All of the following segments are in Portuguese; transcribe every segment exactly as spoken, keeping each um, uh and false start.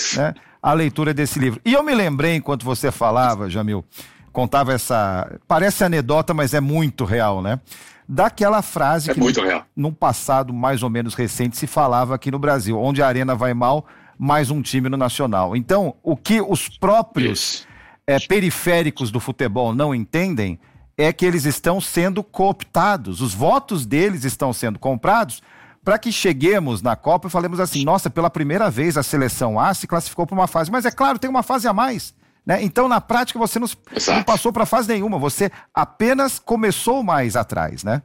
né, a leitura desse livro. E eu me lembrei, enquanto você falava, Jamil, contava essa... Parece anedota, mas é muito real, né? Daquela frase é que muito real. num passado mais ou menos recente se falava aqui no Brasil, onde a arena vai mal, mais um time no Nacional. Então, o que os próprios é, periféricos do futebol não entendem é que eles estão sendo cooptados, os votos deles estão sendo comprados para que cheguemos na Copa e falemos assim, nossa, pela primeira vez a seleção A se classificou para uma fase, mas é claro, tem uma fase a mais, né? Então, na prática, você não, não passou para fase nenhuma, você apenas começou mais atrás, né?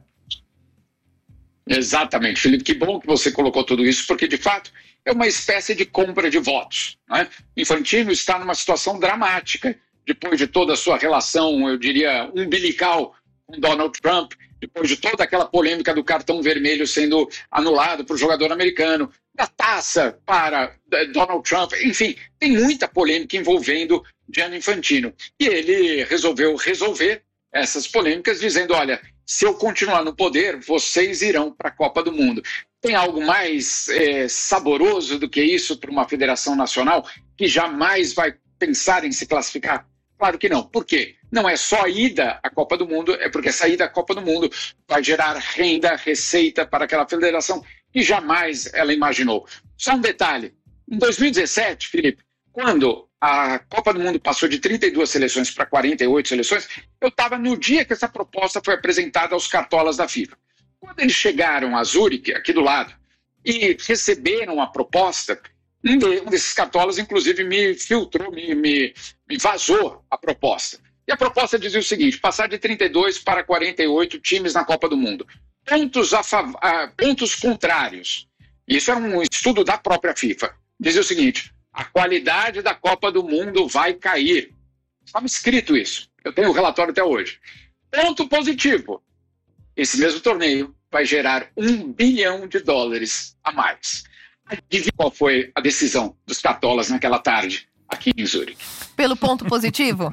Exatamente, Felipe, que bom que você colocou tudo isso, porque de fato é uma espécie de compra de votos, né? Infantino está numa situação dramática, depois de toda a sua relação, eu diria, umbilical com Donald Trump, depois de toda aquela polêmica do cartão vermelho sendo anulado para o jogador americano, da taça para Donald Trump, enfim, tem muita polêmica envolvendo Gianni Infantino. E ele resolveu resolver essas polêmicas dizendo, olha, se eu continuar no poder, vocês irão para a Copa do Mundo. Tem algo mais é, saboroso do que isso para uma federação nacional que jamais vai pensar em se classificar? Claro que não. Por quê? Não é só a ida à Copa do Mundo, é porque essa ida à Copa do Mundo vai gerar renda, receita para aquela federação que jamais ela imaginou. Só um detalhe. Em dois mil e dezessete, Felipe, quando a Copa do Mundo passou de trinta e duas seleções para quarenta e oito seleções, eu estava no dia que essa proposta foi apresentada aos cartolas da FIFA. Quando eles chegaram a Zurique, aqui do lado, e receberam a proposta, um, de, um desses cartolas, inclusive, me filtrou, me, me, me vazou a proposta. E a proposta dizia o seguinte, passar de trinta e dois para quarenta e oito times na Copa do Mundo. Pontos, a fav- a, pontos contrários. Isso é um estudo da própria FIFA. Dizia o seguinte, a qualidade da Copa do Mundo vai cair. Estava escrito isso. Eu tenho o relatório até hoje. Ponto positivo. Esse mesmo torneio vai gerar um bilhão de dólares a mais. Adivinha qual foi a decisão dos cartolas naquela tarde aqui em Zurique? Pelo ponto positivo?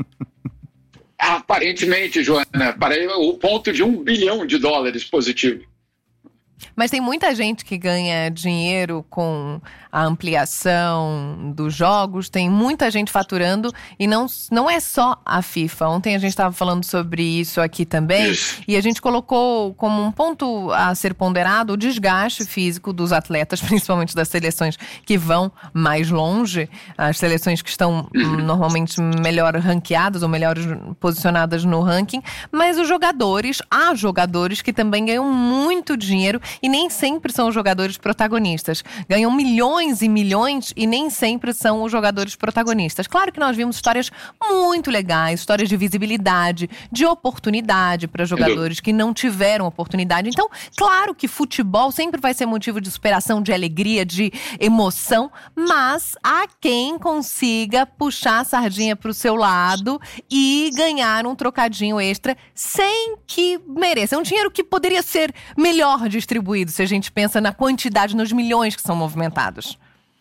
Aparentemente, Joana, para o ponto de um bilhão de dólares positivo. Mas tem muita gente que ganha dinheiro com a ampliação dos jogos, tem muita gente faturando e não, não é só a FIFA. Ontem a gente estava falando sobre isso aqui também isso. E a gente colocou como um ponto a ser ponderado o desgaste físico dos atletas, principalmente das seleções que vão mais longe, as seleções que estão uhum. normalmente melhor ranqueadas ou melhor posicionadas no ranking, mas os jogadores, há jogadores que também ganham muito dinheiro e nem sempre são os jogadores protagonistas. Ganham milhões e milhões e nem sempre são os jogadores protagonistas. Claro que nós vimos histórias muito legais, histórias de visibilidade, de oportunidade para jogadores que não tiveram oportunidade. Então, claro que futebol sempre vai ser motivo de superação, de alegria, de emoção, mas há quem consiga puxar a sardinha para o seu lado e ganhar um trocadinho extra sem que mereça. É um dinheiro que poderia ser melhor distribuído se a gente pensa na quantidade, nos milhões que são movimentados.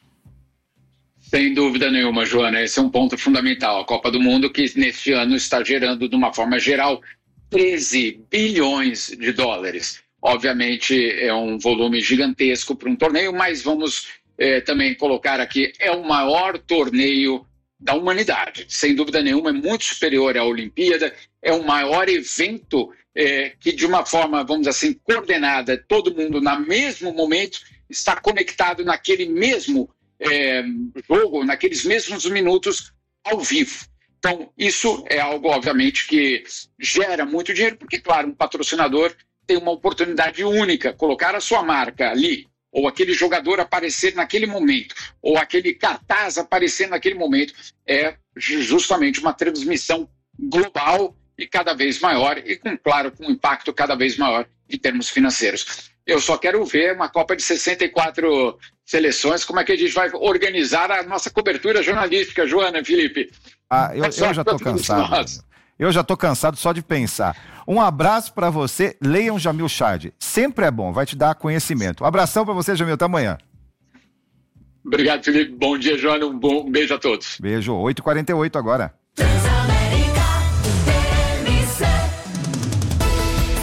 Sem dúvida nenhuma, Joana, esse é um ponto fundamental. A Copa do Mundo que neste ano está gerando, de uma forma geral, treze bilhões de dólares. Obviamente é um volume gigantesco para um torneio, mas vamos eh, também colocar aqui, é o maior torneio da humanidade. Sem dúvida nenhuma, é muito superior à Olimpíada, é o maior evento eh, que de uma forma, vamos dizer assim, coordenada, todo mundo no mesmo momento está conectado naquele mesmo É, jogo, naqueles mesmos minutos ao vivo. Então, isso é algo, obviamente, que gera muito dinheiro, porque, claro, um patrocinador tem uma oportunidade única, colocar a sua marca ali, ou aquele jogador aparecer naquele momento, ou aquele cartaz aparecer naquele momento, é justamente uma transmissão global e cada vez maior, e, com, claro, com um impacto cada vez maior em termos financeiros. Eu só quero ver uma Copa de sessenta e quatro seleções, como é que a gente vai organizar a nossa cobertura jornalística, Joana, Felipe? Ah, eu, eu já estou cansado. Eu já estou cansado só de pensar. Um abraço para você, leiam Jamil Chad. Sempre é bom, vai te dar conhecimento. Um abração para você, Jamil, até amanhã. Obrigado, Felipe. Bom dia, Joana. Um bom beijo a todos. Beijo. oito e quarenta e oito agora.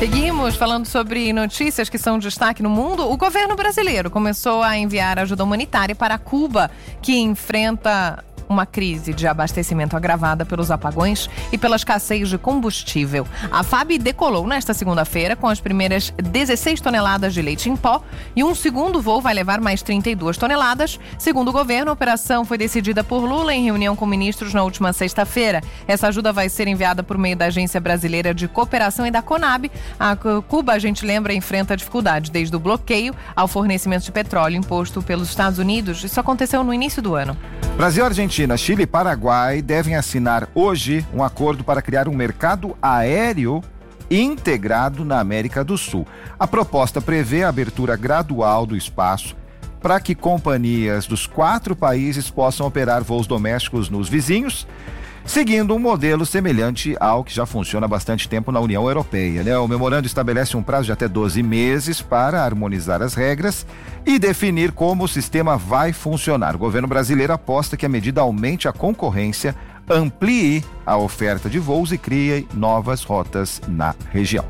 Seguimos falando sobre notícias que são destaque no mundo. O governo brasileiro começou a enviar ajuda humanitária para Cuba, que enfrenta uma crise de abastecimento agravada pelos apagões e pela escassez de combustível. A F A B decolou nesta segunda-feira com as primeiras dezesseis toneladas de leite em pó e um segundo voo vai levar mais trinta e duas toneladas. Segundo o governo, a operação foi decidida por Lula em reunião com ministros na última sexta-feira. Essa ajuda vai ser enviada por meio da Agência Brasileira de Cooperação e da Conab. A Cuba, a gente lembra, enfrenta dificuldades desde o bloqueio ao fornecimento de petróleo imposto pelos Estados Unidos. Isso aconteceu no início do ano. Brasil, Argentina, Chile e Paraguai devem assinar hoje um acordo para criar um mercado aéreo integrado na América do Sul. A proposta prevê a abertura gradual do espaço para que companhias dos quatro países possam operar voos domésticos nos vizinhos, seguindo um modelo semelhante ao que já funciona há bastante tempo na União Europeia, né? O memorando estabelece um prazo de até doze meses para harmonizar as regras e definir como o sistema vai funcionar. O governo brasileiro aposta que a medida aumente a concorrência, amplie a oferta de voos e crie novas rotas na região.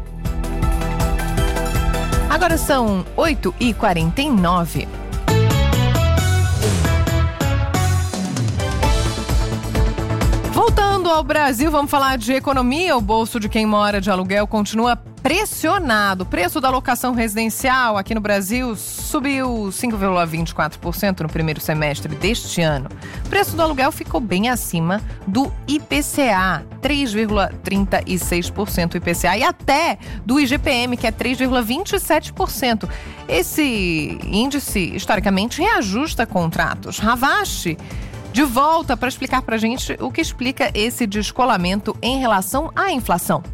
Agora são oito e quarenta e nove. Voltando ao Brasil, vamos falar de economia. O bolso de quem mora de aluguel continua pressionado. O preço da locação residencial aqui no Brasil subiu cinco vírgula vinte e quatro por cento no primeiro semestre deste ano. O preço do aluguel ficou bem acima do I P C A, três vírgula trinta e seis por cento I P C A, e até do I G P M, que é três vírgula vinte e sete por cento. Esse índice, historicamente, reajusta contratos. Ravache de volta para explicar para a gente o que explica esse descolamento em relação à inflação.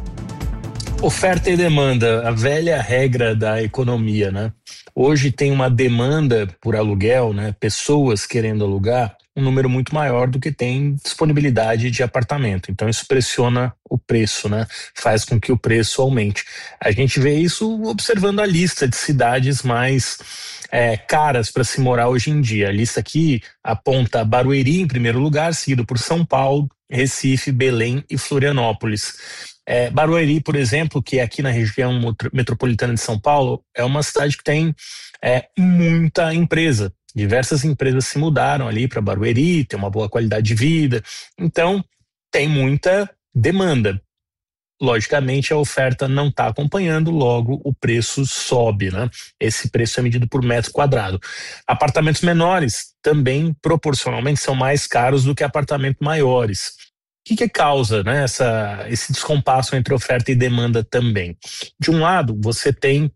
Oferta e demanda, a velha regra da economia, né? Hoje tem uma demanda por aluguel, né? Pessoas querendo alugar, um número muito maior do que tem disponibilidade de apartamento. Então isso pressiona o preço, né? Faz com que o preço aumente. A gente vê isso observando a lista de cidades mais é, caras para se morar hoje em dia. A lista aqui aponta Barueri em primeiro lugar, seguido por São Paulo, Recife, Belém e Florianópolis. É, Barueri, por exemplo, que é aqui na região metropolitana de São Paulo, é uma cidade que tem é, muita empresa. Diversas empresas se mudaram ali para Barueri, tem uma boa qualidade de vida, então tem muita demanda. Logicamente, a oferta não está acompanhando, logo o preço sobe, né? Esse preço é medido por metro quadrado. Apartamentos menores também, proporcionalmente, são mais caros do que apartamentos maiores. O que, que causa, né, essa, esse descompasso entre oferta e demanda também? De um lado, você tem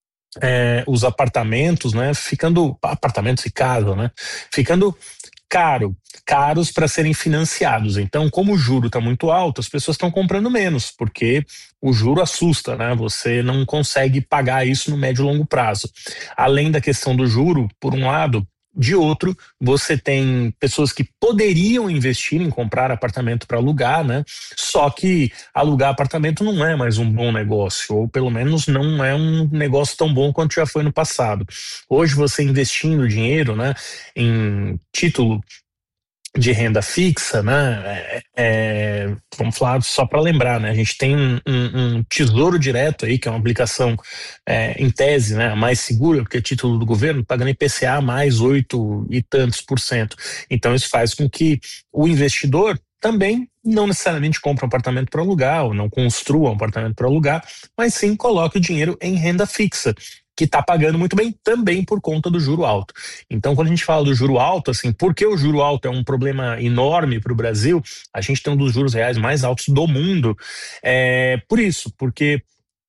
é, os apartamentos, né, ficando, apartamentos e casa, né, ficando caro, caros para serem financiados. Então, como o juro está muito alto, as pessoas estão comprando menos, porque o juro assusta, né? Você não consegue pagar isso no médio e longo prazo. Além da questão do juro, por um lado, de outro, você tem pessoas que poderiam investir em comprar apartamento para alugar, né? Só que alugar apartamento não é mais um bom negócio, ou pelo menos não é um negócio tão bom quanto já foi no passado. Hoje você investindo dinheiro, né, em título de renda fixa, né? É, é, vamos falar só para lembrar, né? A gente tem um, um, um tesouro direto aí, que é uma aplicação é, em tese, né, mais segura, porque é título do governo, pagando I P C A mais oito e tantos por cento. Então isso faz com que o investidor também não necessariamente compre um apartamento para alugar, ou não construa um apartamento para alugar, mas sim coloque o dinheiro em renda fixa, que está pagando muito bem também por conta do juro alto. Então, quando a gente fala do juro alto, assim, por que o juro alto é um problema enorme para o Brasil? A gente tem um dos juros reais mais altos do mundo. É por isso, porque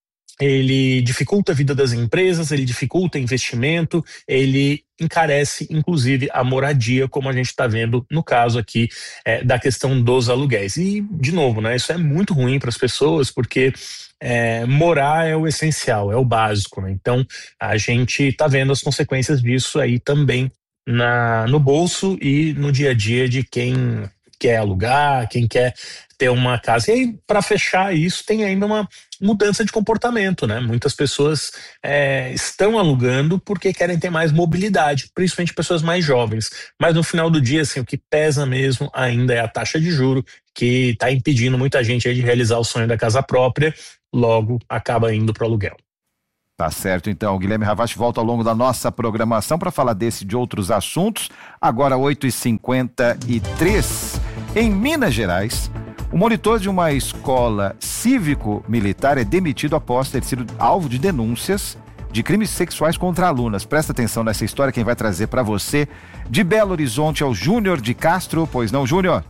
ele dificulta a vida das empresas, ele dificulta investimento, ele encarece, inclusive, a moradia, como a gente está vendo no caso aqui é, da questão dos aluguéis. E, de novo, né, isso é muito ruim para as pessoas, porque é, morar é o essencial, é o básico, né? Então, a gente está vendo as consequências disso aí também na, no bolso e no dia a dia de quem quer alugar, quem quer ter uma casa. E aí, para fechar isso, tem ainda uma mudança de comportamento, né? Muitas pessoas é, estão alugando porque querem ter mais mobilidade, principalmente pessoas mais jovens. Mas no final do dia, assim, o que pesa mesmo ainda é a taxa de juro, que está impedindo muita gente aí de realizar o sonho da casa própria, logo acaba indo para o aluguel. Tá certo, então. O Guilherme Ravache volta ao longo da nossa programação para falar desse e de outros assuntos. Agora, oito e cinquenta e três. Em Minas Gerais, o monitor de uma escola cívico-militar é demitido após ter sido alvo de denúncias de crimes sexuais contra alunas. Presta atenção nessa história, quem vai trazer para você de Belo Horizonte é o Júnior de Castro. Pois não, Júnior?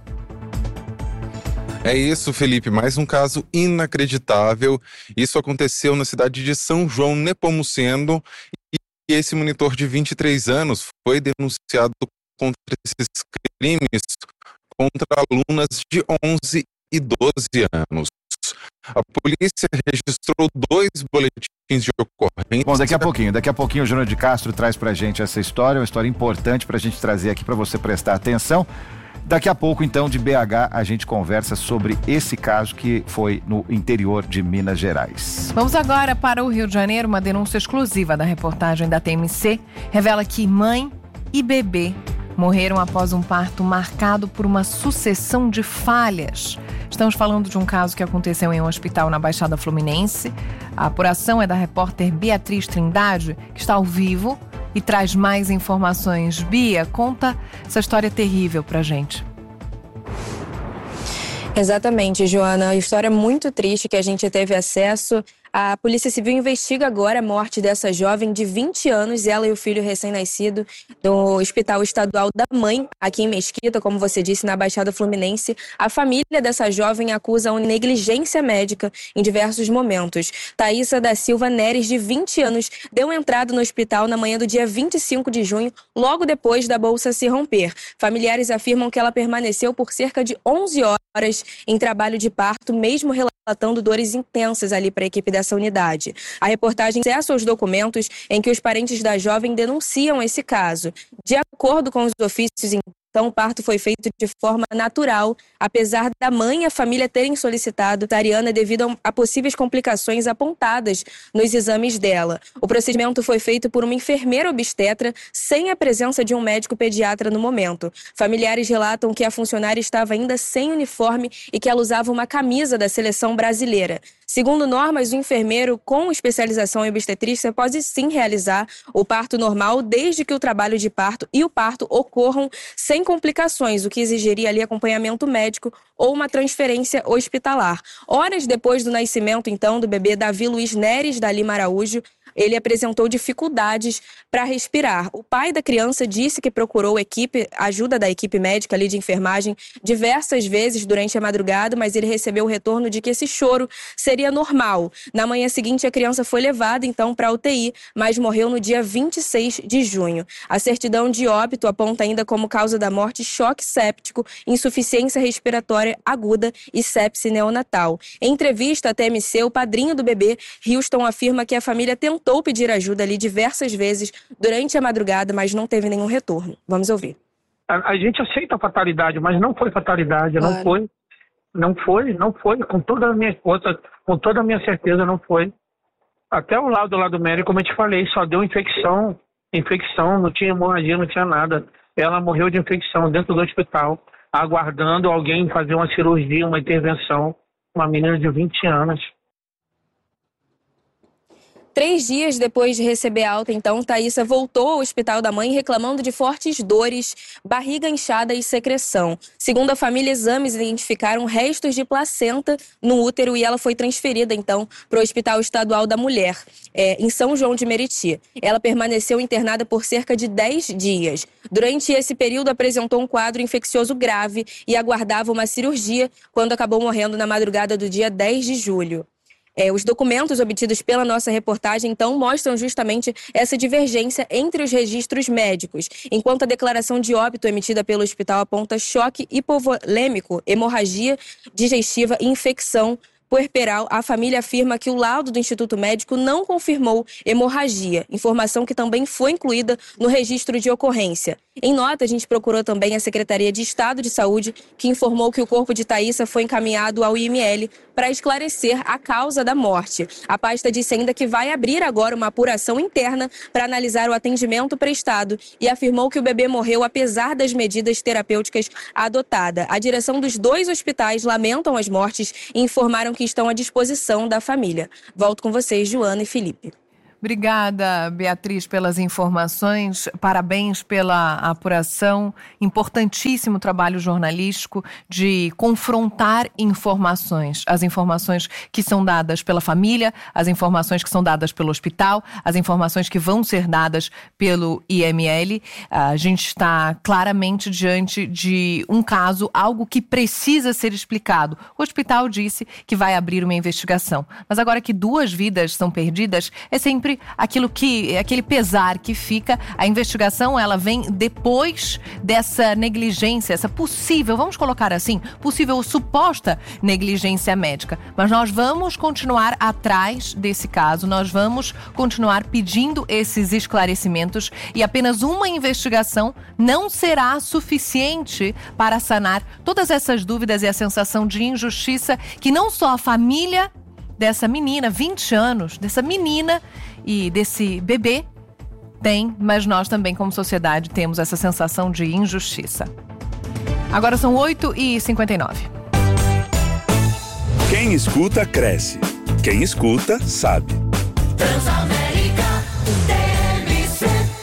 É isso, Felipe, mais um caso inacreditável. Isso aconteceu na cidade de São João Nepomuceno e esse monitor de vinte e três anos foi denunciado contra esses crimes contra alunas de onze e doze anos. A polícia registrou dois boletins de ocorrência. Bom, daqui a pouquinho, daqui a pouquinho o Júnior de Castro traz pra gente essa história, uma história importante pra gente trazer aqui pra você prestar atenção. Daqui a pouco, então, de B H, a gente conversa sobre esse caso que foi no interior de Minas Gerais. Vamos agora para o Rio de Janeiro. Uma denúncia exclusiva da reportagem da T M C revela que mãe e bebê morreram após um parto marcado por uma sucessão de falhas. Estamos falando de um caso que aconteceu em um hospital na Baixada Fluminense. A apuração é da repórter Beatriz Trindade, que está ao vivo e traz mais informações. Bia, conta essa história terrível pra gente. Exatamente, Joana. História muito triste que a gente teve acesso. A Polícia Civil investiga agora a morte dessa jovem de vinte anos, ela e o filho recém-nascido, do Hospital Estadual da Mãe, aqui em Mesquita, como você disse, na Baixada Fluminense. A família dessa jovem acusa uma negligência médica em diversos momentos. Thaísa da Silva Neres, de vinte anos, deu entrada no hospital na manhã do dia vinte e cinco de junho, logo depois da bolsa se romper. Familiares afirmam que ela permaneceu por cerca de onze horas em trabalho de parto, mesmo relatando dores intensas ali para a equipe dessa unidade. A reportagem tem acesso aos documentos em que os parentes da jovem denunciam esse caso. De acordo com os ofícios, então, o parto foi feito de forma natural, apesar da mãe e a família terem solicitado cesariana devido a possíveis complicações apontadas nos exames dela. O procedimento foi feito por uma enfermeira obstetra, sem a presença de um médico pediatra no momento. Familiares relatam que a funcionária estava ainda sem uniforme e que ela usava uma camisa da seleção brasileira. Segundo normas, o enfermeiro com especialização em obstetrícia pode sim realizar o parto normal, desde que o trabalho de parto e o parto ocorram sem complicações, o que exigiria ali acompanhamento médico ou uma transferência hospitalar. Horas depois do nascimento, então, do bebê Davi Luiz Neres da Lima Araújo, ele apresentou dificuldades para respirar. O pai da criança disse que procurou equipe, ajuda da equipe médica ali de enfermagem diversas vezes durante a madrugada, mas ele recebeu o retorno de que esse choro seria normal. Na manhã seguinte, a criança foi levada então para a U T I, mas morreu no dia vinte e seis de junho. A certidão de óbito aponta ainda como causa da morte choque séptico, insuficiência respiratória aguda e sepse neonatal. Em entrevista à T M C, o padrinho do bebê, Houston, afirma que a família tentou pedir ajuda ali diversas vezes durante a madrugada, mas não teve nenhum retorno. Vamos ouvir. A, a gente aceita a fatalidade, mas não foi fatalidade, claro. não foi, não foi, não foi, com toda a minha outra, com toda a minha certeza não foi. Até o lado do lado médico, como eu te falei, só deu infecção, infecção, não tinha hemorragia, não tinha nada. Ela morreu de infecção dentro do hospital, aguardando alguém fazer uma cirurgia, uma intervenção, uma menina de vinte anos. Três dias depois de receber alta, então, Thaísa voltou ao Hospital da Mãe reclamando de fortes dores, barriga inchada e secreção. Segundo a família, exames identificaram restos de placenta no útero e ela foi transferida, então, para o Hospital Estadual da Mulher, é, em São João de Meriti. Ela permaneceu internada por cerca de dez dias. Durante esse período, apresentou um quadro infeccioso grave e aguardava uma cirurgia, quando acabou morrendo na madrugada do dia dez de julho. É, os documentos obtidos pela nossa reportagem, então, mostram justamente essa divergência entre os registros médicos, enquanto a declaração de óbito emitida pelo hospital aponta choque hipovolêmico, hemorragia digestiva e infecção puerperal, a família afirma que o laudo do Instituto Médico não confirmou hemorragia, informação que também foi incluída no registro de ocorrência. Em nota, a gente procurou também a Secretaria de Estado de Saúde, que informou que o corpo de Thaísa foi encaminhado ao I M L para esclarecer a causa da morte. A pasta disse ainda que vai abrir agora uma apuração interna para analisar o atendimento prestado e afirmou que o bebê morreu apesar das medidas terapêuticas adotadas. A direção dos dois hospitais lamentam as mortes e informaram que estão à disposição da família. Volto com vocês, Joana e Felipe. Obrigada, Beatriz, pelas informações. Parabéns pela apuração. Importantíssimo trabalho jornalístico de confrontar informações. As informações que são dadas pela família, as informações que são dadas pelo hospital, as informações que vão ser dadas pelo I M L. A gente está claramente diante de um caso, algo que precisa ser explicado. O hospital disse que vai abrir uma investigação. Mas agora que duas vidas são perdidas, é sempre aquilo que, aquele pesar que fica. A investigação, ela vem depois dessa negligência, essa possível, vamos colocar assim, possível ou suposta negligência médica. Mas nós vamos continuar atrás desse caso, nós vamos continuar pedindo esses esclarecimentos e apenas uma investigação não será suficiente para sanar todas essas dúvidas e a sensação de injustiça que não só a família dessa menina, vinte anos, dessa menina e desse bebê tem, mas nós também como sociedade temos essa sensação de injustiça. Agora são oito e cinquenta e nove. Quem escuta, cresce. Quem escuta, sabe. Transamérica T M C.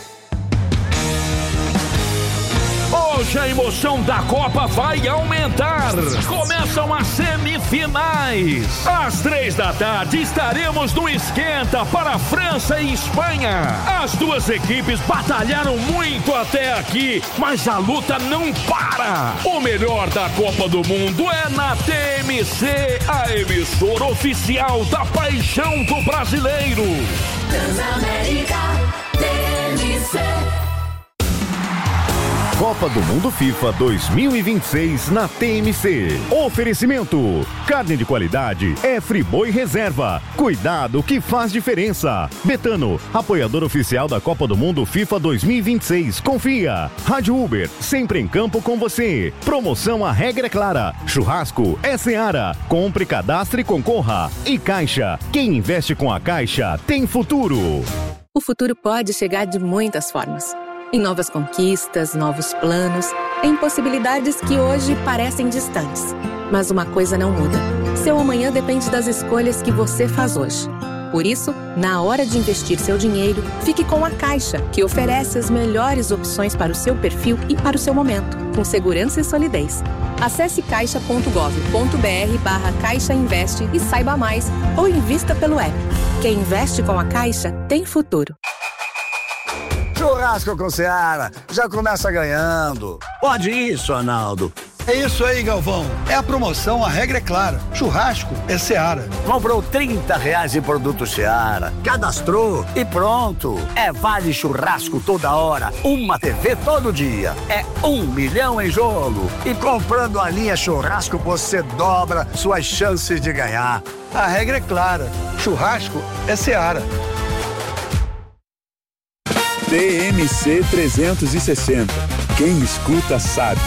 Hoje a emoção da Copa vai aumentar. Começam as semifinais. Às três da tarde estaremos no Esquenta para França e Espanha. As duas equipes batalharam muito até aqui, mas a luta não para. O melhor da Copa do Mundo é na T M C, a emissora oficial da paixão do brasileiro. Transamérica T M C. Copa do Mundo FIFA dois mil e vinte e seis na T M C. Oferecimento: carne de qualidade é Friboi Reserva. Cuidado que faz diferença. Betano, apoiador oficial da Copa do Mundo FIFA dois mil e vinte e seis. Confia. Rádio Uber, sempre em campo com você. Promoção A Regra é Clara. Churrasco é Seara. Compre, cadastre e concorra. E Caixa, quem investe com a Caixa tem futuro. O futuro pode chegar de muitas formas. Em novas conquistas, novos planos, em possibilidades que hoje parecem distantes. Mas uma coisa não muda. Seu amanhã depende das escolhas que você faz hoje. Por isso, na hora de investir seu dinheiro, fique com a Caixa, que oferece as melhores opções para o seu perfil e para o seu momento, com segurança e solidez. Acesse caixa ponto gov ponto br barra Caixa Investe e saiba mais, ou invista pelo app. Quem investe com a Caixa tem futuro. Churrasco com Seara, já começa ganhando. Pode isso, Arnaldo. É isso aí, Galvão. É a promoção A Regra é Clara. Churrasco é Seara. Comprou trinta reais em produto Seara, cadastrou e pronto. É vale churrasco toda hora, uma T V todo dia. É um milhão em jogo. E comprando a linha churrasco, você dobra suas chances de ganhar. A regra é clara. Churrasco é Seara. T M C trezentos e sessenta. Quem escuta sabe.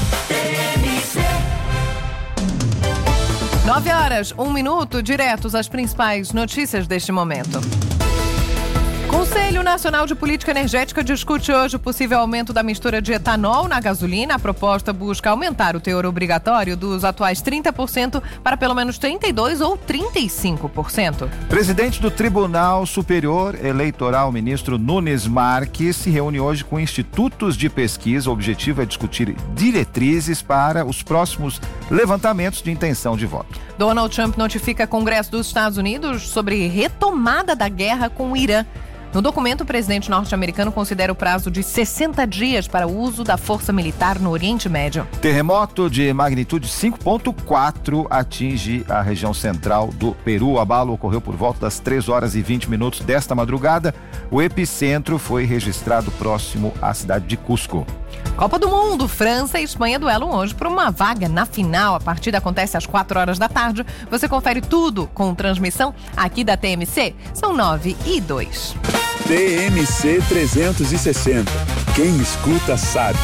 Nove horas, um minuto, diretos às principais notícias deste momento. Conselho Nacional de Política Energética discute hoje o possível aumento da mistura de etanol na gasolina. A proposta busca aumentar o teor obrigatório dos atuais trinta por cento para pelo menos trinta e dois por cento ou trinta e cinco por cento. Presidente do Tribunal Superior Eleitoral, ministro Nunes Marques, se reúne hoje com institutos de pesquisa. O objetivo é discutir diretrizes para os próximos levantamentos de intenção de voto. Donald Trump notifica Congresso dos Estados Unidos sobre retomada da guerra com o Irã. No documento, o presidente norte-americano considera o prazo de sessenta dias para o uso da força militar no Oriente Médio. Terremoto de magnitude cinco ponto quatro atinge a região central do Peru. O abalo ocorreu por volta das três horas e vinte minutos desta madrugada. O epicentro foi registrado próximo à cidade de Cusco. Copa do Mundo, França e Espanha duelam hoje por uma vaga na final. A partida acontece às quatro horas da tarde. Você confere tudo com transmissão aqui da T M C. São nove e dois. T M C trezentos e sessenta. Quem escuta sabe.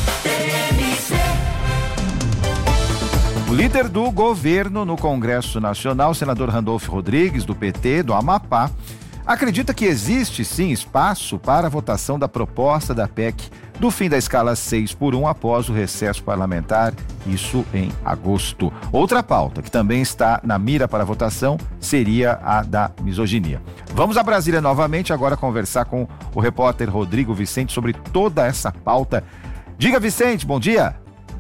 O líder do governo no Congresso Nacional, senador Randolfo Rodrigues, do P T, do Amapá, acredita que existe sim espaço para a votação da proposta da P E C do fim da escala seis por um após o recesso parlamentar, isso em agosto. Outra pauta que também está na mira para votação seria a da misoginia. Vamos a Brasília novamente agora conversar com o repórter Rodrigo Vicente sobre toda essa pauta. Diga, Vicente, bom dia.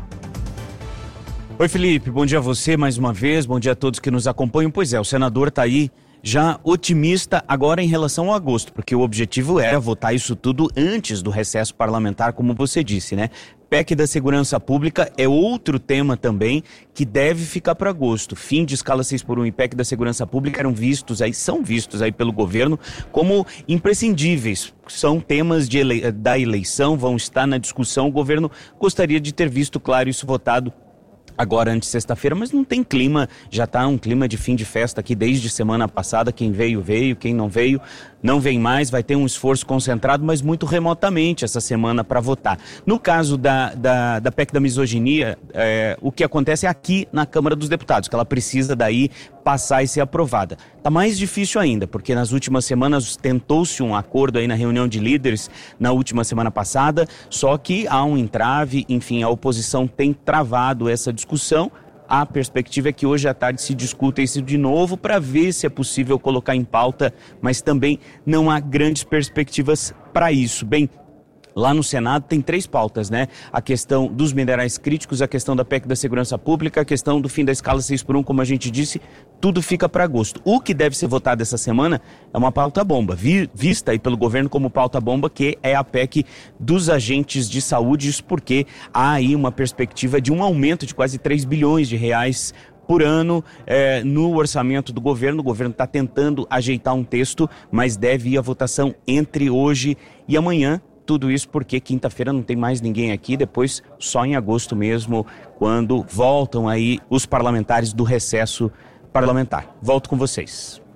Oi, Felipe, bom dia a você mais uma vez, bom dia a todos que nos acompanham. Pois é, o senador está aí já otimista agora em relação ao agosto, porque o objetivo era votar isso tudo antes do recesso parlamentar, como você disse, né? P E C da Segurança Pública é outro tema também que deve ficar para agosto. Fim de escala seis por um e P E C da Segurança Pública eram vistos aí, são vistos aí pelo governo como imprescindíveis. São temas de ele... da eleição, vão estar na discussão. O governo gostaria de ter visto, claro, isso votado agora antes de sexta-feira, mas não tem clima, já está um clima de fim de festa aqui desde semana passada. Quem veio, veio, quem não veio, não vem mais. Vai ter um esforço concentrado, mas muito remotamente essa semana para votar. No caso da, da, da P E C da misoginia, é, o que acontece é aqui na Câmara dos Deputados, que ela precisa daí passar e ser aprovada. Está mais difícil ainda, porque nas últimas semanas tentou-se um acordo aí na reunião de líderes na última semana passada, só que há um entrave, enfim, a oposição tem travado essa discussão. A perspectiva é que hoje à tarde se discuta isso de novo para ver se é possível colocar em pauta, mas também não há grandes perspectivas para isso. Bem, lá no Senado tem três pautas, né? A questão dos minerais críticos, a questão da P E C da Segurança Pública, a questão do fim da escala seis por um, como a gente disse, tudo fica para agosto. O que deve ser votado essa semana é uma pauta bomba, vi, vista aí pelo governo como pauta bomba, que é a P E C dos agentes de saúde, isso porque há aí uma perspectiva de um aumento de quase três bilhões de reais por ano eh, no orçamento do governo. O governo está tentando ajeitar um texto, mas deve ir à votação entre hoje e amanhã. Tudo isso porque quinta-feira não tem mais ninguém aqui, depois só em agosto mesmo, quando voltam aí os parlamentares do recesso parlamentar. Volto com vocês.